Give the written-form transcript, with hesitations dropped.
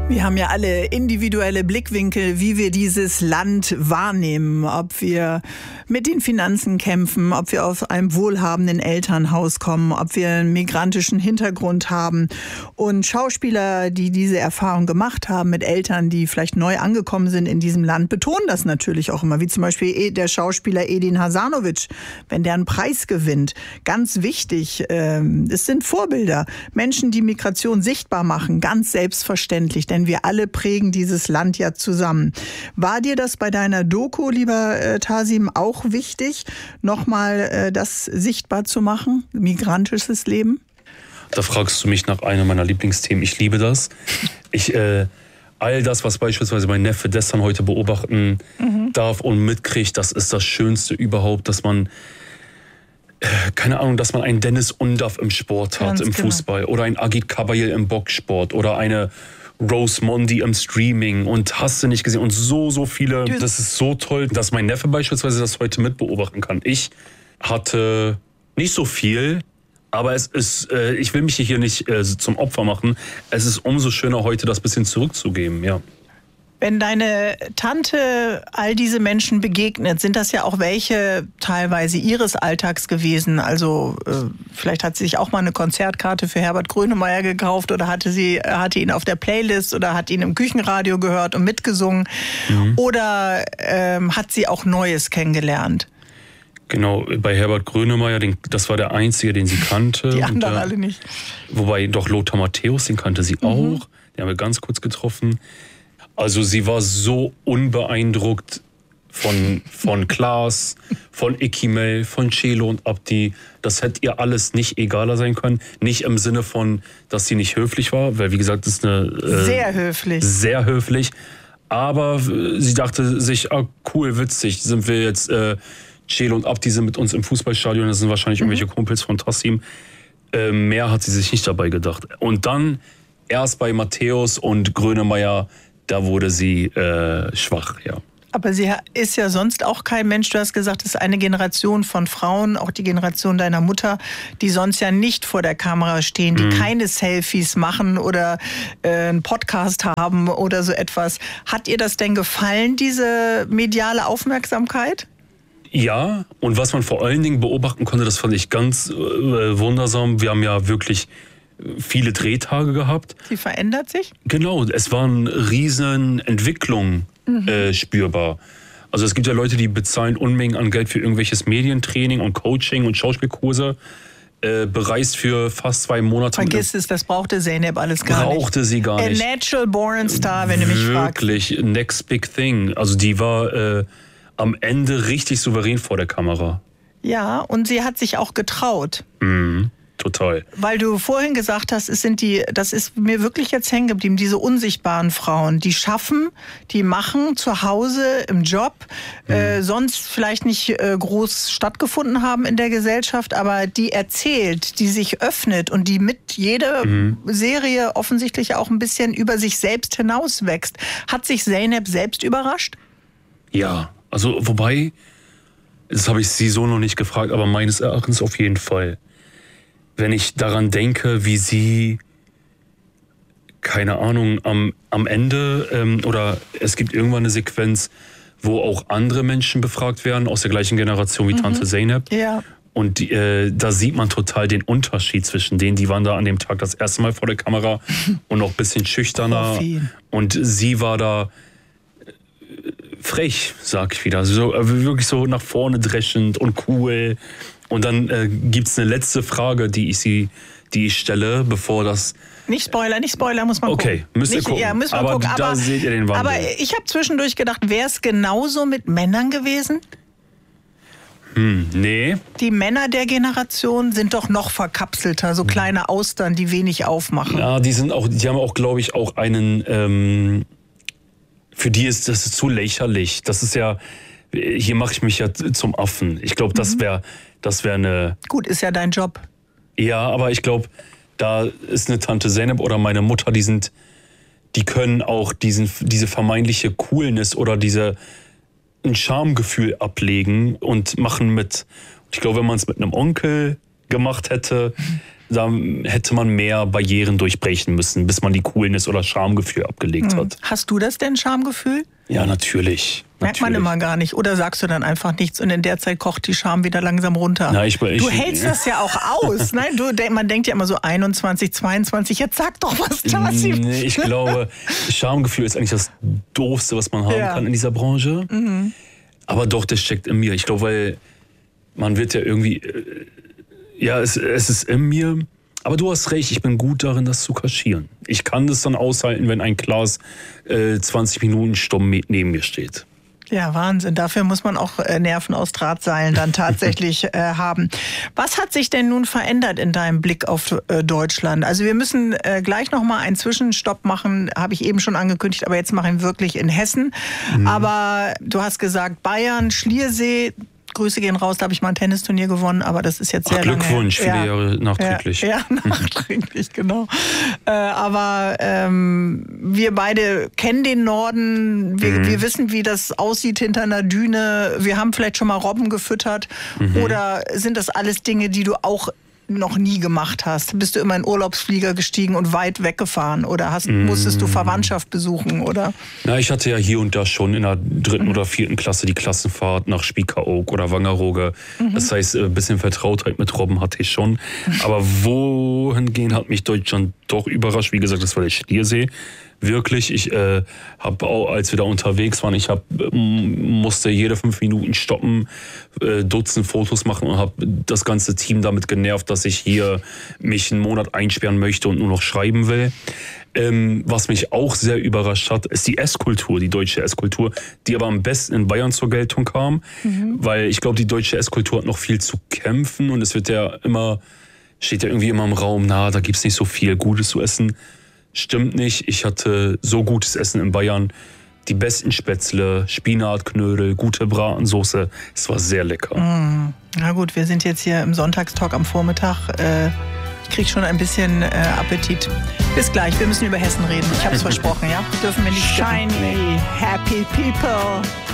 Wir haben ja alle individuelle Blickwinkel, wie wir dieses Land wahrnehmen. Ob wir mit den Finanzen kämpfen, ob wir aus einem wohlhabenden Elternhaus kommen, ob wir einen migrantischen Hintergrund haben. Und Schauspieler, die diese Erfahrung gemacht haben mit Eltern, die vielleicht neu angekommen sind in diesem Land, betonen das natürlich auch immer. Wie zum Beispiel der Schauspieler Edin Hasanovic, wenn der einen Preis gewinnt. Ganz wichtig, es sind Vorbilder. Menschen, die Migration sichtbar machen, ganz selbstverständlich. Denn wir alle prägen dieses Land ja zusammen. War dir das bei deiner Doku, lieber Tasim, auch wichtig, nochmal das sichtbar zu machen? Migrantisches Leben? Da fragst du mich nach einem meiner Lieblingsthemen. Ich liebe das. All das, was beispielsweise mein Neffe Dessan heute beobachten darf und mitkriegt, das ist das Schönste überhaupt, dass man dass man einen Dennis Undaff im Sport hat, im Fußball, oder einen Agit Kabayel im Boxsport oder eine Rose Mondi im Streaming und hast du nicht gesehen und so viele. Das ist so toll, dass mein Neffe beispielsweise das heute mitbeobachten kann. Ich hatte nicht so viel, aber es ist, ich will mich hier nicht zum Opfer machen. Es ist umso schöner, heute das bisschen zurückzugeben, ja. Wenn deine Tante all diese Menschen begegnet, sind das ja auch welche teilweise ihres Alltags gewesen. Also vielleicht hat sie sich auch mal eine Konzertkarte für Herbert Grönemeyer gekauft oder hatte ihn auf der Playlist oder hat ihn im Küchenradio gehört und mitgesungen. Oder hat sie auch Neues kennengelernt? Genau, bei Herbert Grönemeyer, das war der Einzige, den sie kannte. Die anderen alle nicht. Wobei doch Lothar Matthäus, den kannte sie auch. Den haben wir ganz kurz getroffen. Also sie war so unbeeindruckt von Klaas, von Ikimel, von Celo und Abdi. Das hätte ihr alles nicht egaler sein können. Nicht im Sinne von, dass sie nicht höflich war, weil wie gesagt, das ist eine... sehr höflich. Sehr höflich. Aber sie dachte sich, cool, witzig, sind wir jetzt... Celo und Abdi sind mit uns im Fußballstadion, das sind wahrscheinlich irgendwelche Kumpels von Tassim. Mehr hat sie sich nicht dabei gedacht. Und dann erst bei Matthäus und Grönemeyer, da wurde sie schwach, ja. Aber sie ist ja sonst auch kein Mensch. Du hast gesagt, es ist eine Generation von Frauen, auch die Generation deiner Mutter, die sonst ja nicht vor der Kamera stehen, die keine Selfies machen oder einen Podcast haben oder so etwas. Hat ihr das denn gefallen, diese mediale Aufmerksamkeit? Ja, und was man vor allen Dingen beobachten konnte, das fand ich ganz wundersam. Wir haben ja wirklich viele Drehtage gehabt. Sie verändert sich? Genau, es waren riesen Entwicklungen spürbar. Also es gibt ja Leute, die bezahlen Unmengen an Geld für irgendwelches Medientraining und Coaching und Schauspielkurse. Bereist für fast 2 Monate. Vergiss es, das brauchte Zeynep alles gar nicht. Brauchte sie gar nicht. A natural born star, wenn du mich fragst. Wirklich, next big thing. Also die war am Ende richtig souverän vor der Kamera. Ja, und sie hat sich auch getraut. Total. Weil du vorhin gesagt hast, das ist mir wirklich jetzt hängen geblieben, diese unsichtbaren Frauen, die schaffen, die machen zu Hause im Job, sonst vielleicht nicht groß stattgefunden haben in der Gesellschaft, aber die erzählt, die sich öffnet und die mit jeder Serie offensichtlich auch ein bisschen über sich selbst hinauswächst. Hat sich Zeynep selbst überrascht? Ja, also wobei, das habe ich sie so noch nicht gefragt, aber meines Erachtens auf jeden Fall. Wenn ich daran denke, wie sie, keine Ahnung, am Ende oder es gibt irgendwann eine Sequenz, wo auch andere Menschen befragt werden aus der gleichen Generation wie Tante Zeynep. Ja. Und da sieht man total den Unterschied zwischen denen. Die waren da an dem Tag das erste Mal vor der Kamera und noch ein bisschen schüchterner. Und sie war da frech, sag ich wieder. So, wirklich so nach vorne dreschend und cool. Und dann gibt's eine letzte Frage, die ich stelle, bevor das... Nicht Spoiler, muss man gucken. Okay, müsst ihr gucken. Ja, müssen wir gucken. Da seht ihr den Wandel. Aber ich habe zwischendurch gedacht, wäre es genauso mit Männern gewesen? Nee. Die Männer der Generation sind doch noch verkapselter, so kleine Austern, die wenig aufmachen. Ja, die haben auch, glaube ich, auch einen... für die ist das zu lächerlich. Das ist ja... Hier mache ich mich ja zum Affen. Ich glaube, das wäre eine... Gut, ist ja dein Job. Ja, aber ich glaube, da ist eine Tante Zeynep oder meine Mutter, die können auch diese vermeintliche Coolness oder ein Schamgefühl ablegen und machen mit. Ich glaube, wenn man es mit einem Onkel gemacht hätte, da hätte man mehr Barrieren durchbrechen müssen, bis man die Coolness oder Schamgefühl abgelegt hat. Hast du das denn, Schamgefühl? Ja, natürlich. Merkt man immer gar nicht. Oder sagst du dann einfach nichts und in der Zeit kocht die Scham wieder langsam runter? Na, du hältst das ja auch aus. Nein, man denkt ja immer so 21, 22, jetzt sag doch was, Tassi. Nee, ich glaube, Schamgefühl ist eigentlich das Doofste, was man haben kann in dieser Branche. Aber doch, das steckt in mir. Ich glaube, weil man wird ja irgendwie... es ist in mir... Aber du hast recht, ich bin gut darin, das zu kaschieren. Ich kann das dann aushalten, wenn ein Glas 20 Minuten stumm neben mir steht. Ja, Wahnsinn. Dafür muss man auch Nerven aus Drahtseilen dann tatsächlich haben. Was hat sich denn nun verändert in deinem Blick auf Deutschland? Also wir müssen gleich noch mal einen Zwischenstopp machen, habe ich eben schon angekündigt, aber jetzt machen wir wirklich in Hessen. Aber du hast gesagt, Bayern, Schliersee, Grüße gehen raus, da habe ich mal ein Tennisturnier gewonnen, aber das ist jetzt sehr lange. Glückwunsch, viele Jahre nachträglich. Ja, nachträglich, genau. Aber wir beide kennen den Norden, wir wissen, wie das aussieht hinter einer Düne, wir haben vielleicht schon mal Robben gefüttert oder sind das alles Dinge, die du auch noch nie gemacht hast? Bist du immer in Urlaubsflieger gestiegen und weit weggefahren oder musstest du Verwandtschaft besuchen? Oder? Na, ich hatte ja hier und da schon in der 3. oder 4. Klasse die Klassenfahrt nach Spiekeroog oder Wangerooge. Das heißt, ein bisschen Vertrautheit mit Robben hatte ich schon. Aber wohingehend hat mich Deutschland doch überrascht. Wie gesagt, das war der Schliersee. Wirklich, ich habe auch, als wir da unterwegs waren, musste jede 5 Minuten stoppen, Dutzend Fotos machen und habe das ganze Team damit genervt, dass ich hier mich einen Monat einsperren möchte und nur noch schreiben will. Was mich auch sehr überrascht hat, ist die Esskultur, die deutsche Esskultur, die aber am besten in Bayern zur Geltung kam, weil ich glaube, die deutsche Esskultur hat noch viel zu kämpfen und es wird steht ja irgendwie immer im Raum, da gibt's nicht so viel Gutes zu essen. Stimmt nicht. Ich hatte so gutes Essen in Bayern. Die besten Spätzle, Spinatknödel, gute Bratensoße. Es war sehr lecker. Na gut, wir sind jetzt hier im Sonntagstalk am Vormittag. Ich kriege schon ein bisschen Appetit. Bis gleich, wir müssen über Hessen reden. Ich habe es versprochen, ja? Dürfen wir nicht. Shiny, happy people.